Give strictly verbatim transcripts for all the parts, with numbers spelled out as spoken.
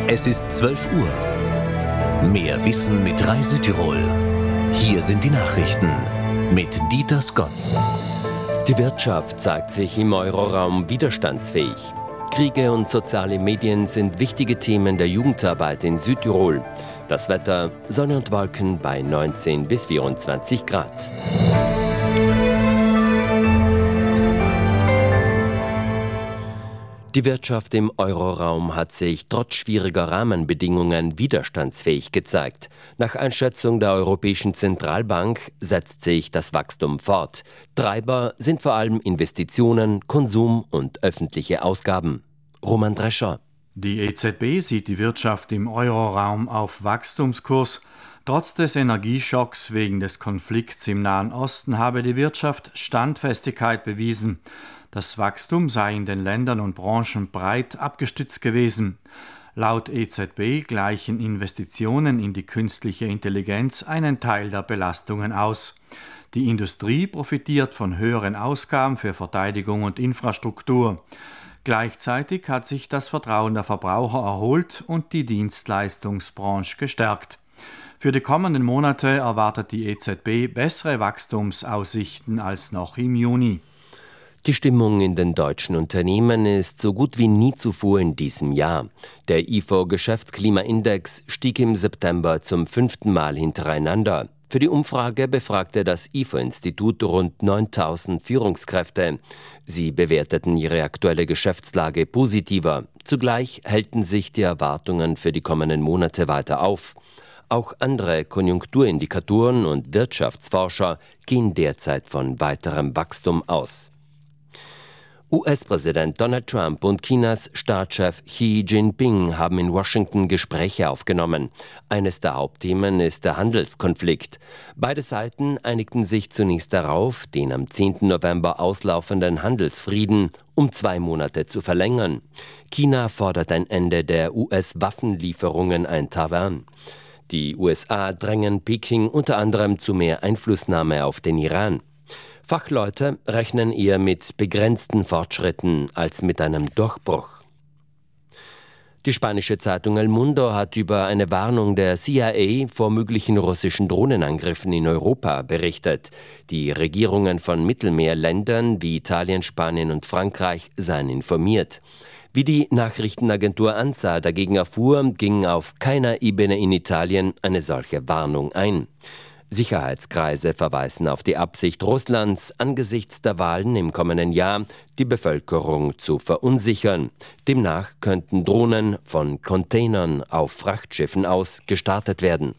Es ist zwölf Uhr. Mehr Wissen mit Rai Südtirol. Hier sind die Nachrichten mit Dieter Skotz. Die Wirtschaft zeigt sich im Euroraum widerstandsfähig. Kriege und soziale Medien sind wichtige Themen der Jugendarbeit in Südtirol. Das Wetter: Sonne und Wolken bei neunzehn bis vierundzwanzig Grad. Die Wirtschaft im Euroraum hat sich trotz schwieriger Rahmenbedingungen widerstandsfähig gezeigt. Nach Einschätzung der Europäischen Zentralbank setzt sich das Wachstum fort. Treiber sind vor allem Investitionen, Konsum und öffentliche Ausgaben. Roman Drescher. Die E Z B sieht die Wirtschaft im Euroraum auf Wachstumskurs. Trotz des Energieschocks wegen des Konflikts im Nahen Osten habe die Wirtschaft Standfestigkeit bewiesen. Das Wachstum sei in den Ländern und Branchen breit abgestützt gewesen. Laut E Z B gleichen Investitionen in die künstliche Intelligenz einen Teil der Belastungen aus. Die Industrie profitiert von höheren Ausgaben für Verteidigung und Infrastruktur. Gleichzeitig hat sich das Vertrauen der Verbraucher erholt und die Dienstleistungsbranche gestärkt. Für die kommenden Monate erwartet die E Z B bessere Wachstumsaussichten als noch im Juni. Die Stimmung in den deutschen Unternehmen ist so gut wie nie zuvor in diesem Jahr. Der I F O-Geschäftsklimaindex stieg im September zum fünften Mal hintereinander. Für die Umfrage befragte das I F O-Institut rund neuntausend Führungskräfte. Sie bewerteten ihre aktuelle Geschäftslage positiver. Zugleich hellten sich die Erwartungen für die kommenden Monate weiter auf. Auch andere Konjunkturindikatoren und Wirtschaftsforscher gehen derzeit von weiterem Wachstum aus. U S-Präsident Donald Trump und Chinas Staatschef Xi Jinping haben in Washington Gespräche aufgenommen. Eines der Hauptthemen ist der Handelskonflikt. Beide Seiten einigten sich zunächst darauf, den am zehnten November auslaufenden Handelsfrieden um zwei Monate zu verlängern. China fordert ein Ende der U S-Waffenlieferungen an Taiwan. Die U S A drängen Peking unter anderem zu mehr Einflussnahme auf den Iran. Fachleute rechnen eher mit begrenzten Fortschritten als mit einem Durchbruch. Die spanische Zeitung El Mundo hat über eine Warnung der C I A vor möglichen russischen Drohnenangriffen in Europa berichtet. Die Regierungen von Mittelmeerländern wie Italien, Spanien und Frankreich seien informiert. Wie die Nachrichtenagentur ANSA dagegen erfuhr, ging auf keiner Ebene in Italien eine solche Warnung ein. Sicherheitskreise verweisen auf die Absicht Russlands, angesichts der Wahlen im kommenden Jahr die Bevölkerung zu verunsichern. Demnach könnten Drohnen von Containern auf Frachtschiffen aus gestartet werden.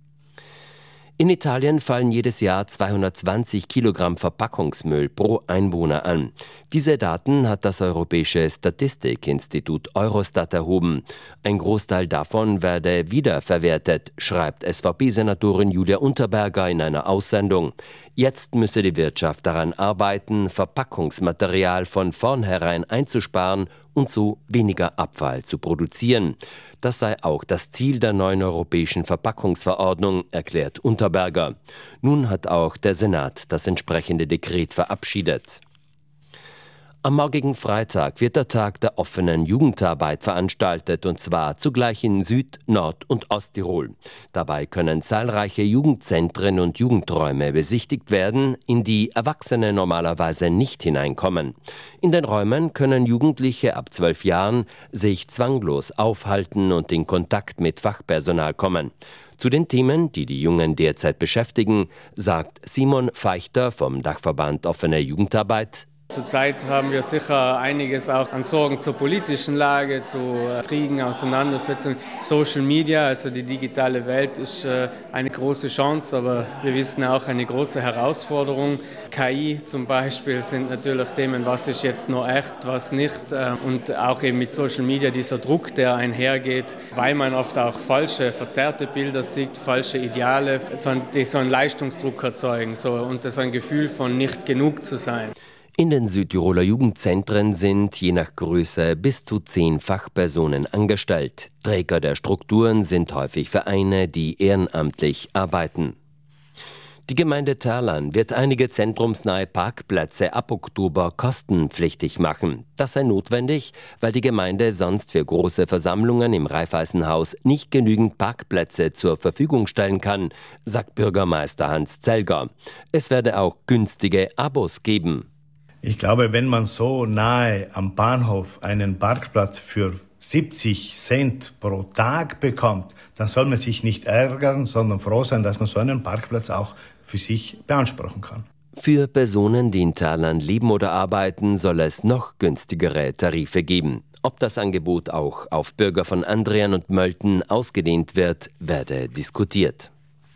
In Italien fallen jedes Jahr zweihundertzwanzig Kilogramm Verpackungsmüll pro Einwohner an. Diese Daten hat das Europäische Statistikinstitut Eurostat erhoben. Ein Großteil davon werde wiederverwertet, schreibt S V P-Senatorin Julia Unterberger in einer Aussendung. Jetzt müsse die Wirtschaft daran arbeiten, Verpackungsmaterial von vornherein einzusparen und so weniger Abfall zu produzieren. Das sei auch das Ziel der neuen europäischen Verpackungsverordnung, erklärt Unterberger. Nun hat auch der Senat das entsprechende Dekret verabschiedet. Am morgigen Freitag wird der Tag der offenen Jugendarbeit veranstaltet, und zwar zugleich in Süd-, Nord- und Osttirol. Dabei können zahlreiche Jugendzentren und Jugendräume besichtigt werden, in die Erwachsene normalerweise nicht hineinkommen. In den Räumen können Jugendliche ab zwölf Jahren sich zwanglos aufhalten und in Kontakt mit Fachpersonal kommen. Zu den Themen, die die Jungen derzeit beschäftigen, sagt Simon Feichter vom Dachverband Offene Jugendarbeit: Zurzeit haben wir sicher einiges auch an Sorgen zur politischen Lage, zu Kriegen, Auseinandersetzungen. Social Media, also die digitale Welt, ist eine große Chance, aber wir wissen auch eine große Herausforderung. K I zum Beispiel sind natürlich Themen, was ist jetzt noch echt, was nicht. Und auch eben mit Social Media dieser Druck, der einhergeht, weil man oft auch falsche, verzerrte Bilder sieht, falsche Ideale, die so einen Leistungsdruck erzeugen so, und das ein Gefühl von nicht genug zu sein. In den Südtiroler Jugendzentren sind je nach Größe bis zu zehn Fachpersonen angestellt. Träger der Strukturen sind häufig Vereine, die ehrenamtlich arbeiten. Die Gemeinde Terlan wird einige zentrumsnahe Parkplätze ab Oktober kostenpflichtig machen. Das sei notwendig, weil die Gemeinde sonst für große Versammlungen im Raiffeisenhaus nicht genügend Parkplätze zur Verfügung stellen kann, sagt Bürgermeister Hans Zelger. Es werde auch günstige Abos geben. Ich glaube, wenn man so nahe am Bahnhof einen Parkplatz für siebzig Cent pro Tag bekommt, dann soll man sich nicht ärgern, sondern froh sein, dass man so einen Parkplatz auch für sich beanspruchen kann. Für Personen, die in Terlan leben oder arbeiten, soll es noch günstigere Tarife geben. Ob das Angebot auch auf Bürger von Andrian und Mölten ausgedehnt wird, werde diskutiert.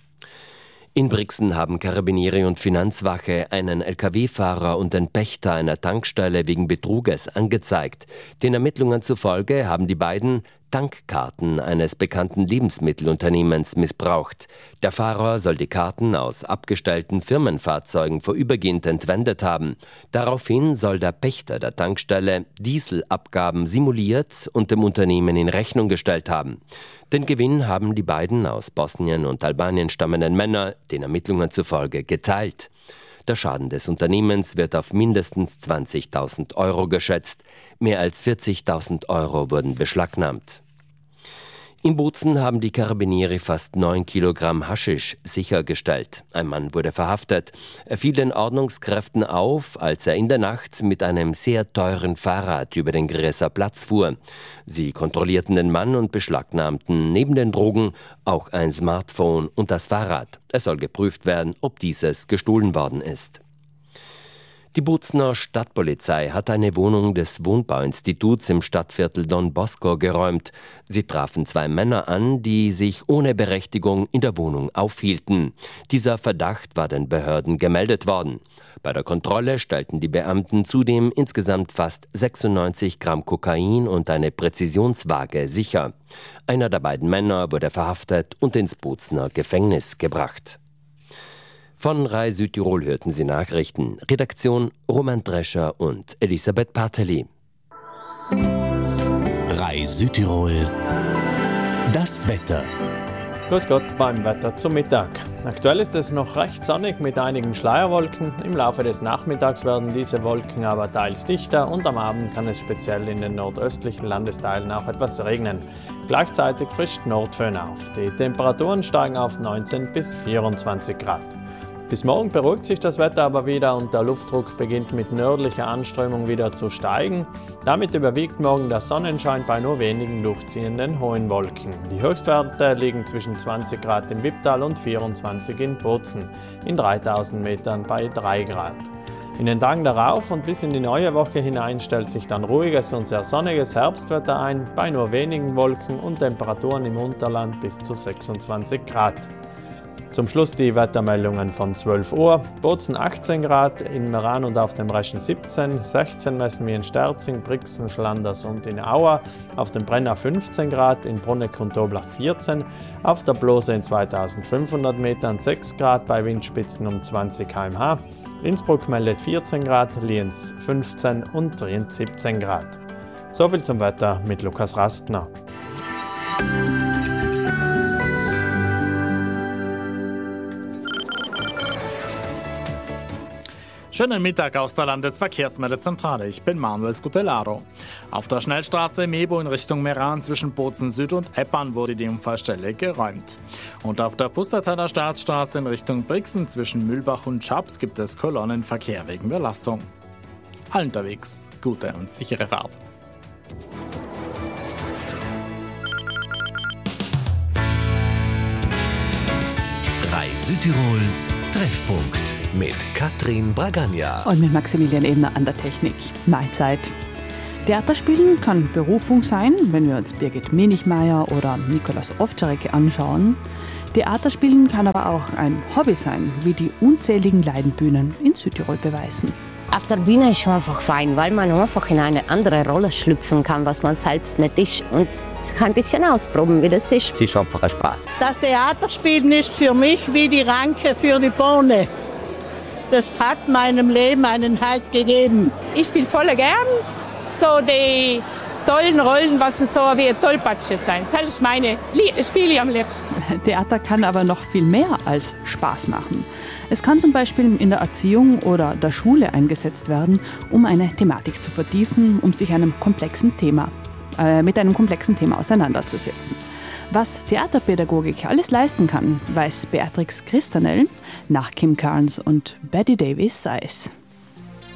In Brixen haben Karabinieri und Finanzwache einen L K W-Fahrer und den Pächter einer Tankstelle wegen Betruges angezeigt. Den Ermittlungen zufolge haben die beiden Tankkarten eines bekannten Lebensmittelunternehmens missbraucht. Der Fahrer soll die Karten aus abgestellten Firmenfahrzeugen vorübergehend entwendet haben. Daraufhin soll der Pächter der Tankstelle Dieselabgaben simuliert und dem Unternehmen in Rechnung gestellt haben. Den Gewinn haben die beiden aus Bosnien und Albanien stammenden Männer den Ermittlungen zufolge geteilt. Der Schaden des Unternehmens wird auf mindestens zwanzigtausend Euro geschätzt. Mehr als vierzigtausend Euro wurden beschlagnahmt. In Bozen haben die Karabinieri fast neun Kilogramm Haschisch sichergestellt. Ein Mann wurde verhaftet. Er fiel den Ordnungskräften auf, als er in der Nacht mit einem sehr teuren Fahrrad über den Gräser Platz fuhr. Sie kontrollierten den Mann und beschlagnahmten neben den Drogen auch ein Smartphone und das Fahrrad. Es soll geprüft werden, ob dieses gestohlen worden ist. Die Bozener Stadtpolizei hat eine Wohnung des Wohnbauinstituts im Stadtviertel Don Bosco geräumt. Sie trafen zwei Männer an, die sich ohne Berechtigung in der Wohnung aufhielten. Dieser Verdacht war den Behörden gemeldet worden. Bei der Kontrolle stellten die Beamten zudem insgesamt fast sechsundneunzig Gramm Kokain und eine Präzisionswaage sicher. Einer der beiden Männer wurde verhaftet und ins Bozener Gefängnis gebracht. Von Rai Südtirol hörten Sie Nachrichten. Redaktion Roman Drescher und Elisabeth Parteli. Rai Südtirol. Das Wetter. Grüß Gott beim Wetter zum Mittag. Aktuell ist es noch recht sonnig mit einigen Schleierwolken. Im Laufe des Nachmittags werden diese Wolken aber teils dichter und am Abend kann es speziell in den nordöstlichen Landesteilen auch etwas regnen. Gleichzeitig frischt Nordföhn auf. Die Temperaturen steigen auf neunzehn bis vierundzwanzig Grad. Bis morgen beruhigt sich das Wetter aber wieder und der Luftdruck beginnt mit nördlicher Anströmung wieder zu steigen. Damit überwiegt morgen der Sonnenschein bei nur wenigen durchziehenden hohen Wolken. Die Höchstwerte liegen zwischen zwanzig Grad im Wipptal und vierundzwanzig in Bozen, in dreitausend Metern bei drei Grad. In den Tagen darauf und bis in die neue Woche hinein stellt sich dann ruhiges und sehr sonniges Herbstwetter ein, bei nur wenigen Wolken und Temperaturen im Unterland bis zu sechsundzwanzig Grad. Zum Schluss die Wettermeldungen von zwölf Uhr. Bozen achtzehn Grad, in Meran und auf dem Reschen siebzehn, sechzehn messen wir in Sterzing, Brixen, Schlanders und in Auer, auf dem Brenner fünfzehn Grad, in Bruneck und Toblach vierzehn, auf der Blose in zweitausendfünfhundert Metern sechs Grad bei Windspitzen um zwanzig Kilometer pro Stunde, Innsbruck meldet vierzehn Grad, Lienz fünfzehn und Trient siebzehn Grad. Soviel zum Wetter mit Lukas Rastner. Schönen Mittag aus der Landesverkehrsmeldezentrale. Ich bin Manuel Scutelaro. Auf der Schnellstraße Mebo in Richtung Meran zwischen Bozen Süd und Eppan wurde die Unfallstelle geräumt. Und auf der Pustertaler Startstraße in Richtung Brixen zwischen Mühlbach und Schaps gibt es Kolonnenverkehr wegen Belastung. Allen unterwegs gute und sichere Fahrt. Rai Südtirol Treffpunkt mit Katrin Bragagna und mit Maximilian Ebner an der Technik. Mahlzeit. Theaterspielen kann Berufung sein, wenn wir uns Birgit Menichmeier oder Nikolaus Ovtcharek anschauen. Theaterspielen kann aber auch ein Hobby sein, wie die unzähligen Leidenbühnen in Südtirol beweisen. Auf der Bühne ist schon einfach fein, weil man einfach in eine andere Rolle schlüpfen kann, was man selbst nicht ist. Und sich ein bisschen ausprobieren, wie das ist. Es ist einfach ein Spaß. Das Theaterspielen ist für mich wie die Ranke für die Bohne. Das hat meinem Leben einen Halt gegeben. Ich spiele voll gern. So die tollen Rollen, was so wie Tollpatsche sein. Das ist meine Lie- Spiele am liebsten. Theater kann aber noch viel mehr als Spaß machen. Es kann zum Beispiel in der Erziehung oder der Schule eingesetzt werden, um eine Thematik zu vertiefen, um sich einem komplexen Thema, äh, mit einem komplexen Thema auseinanderzusetzen. Was Theaterpädagogik alles leisten kann, weiß Beatrix Christanel nach Kim Carnes und Betty Davis Sayes.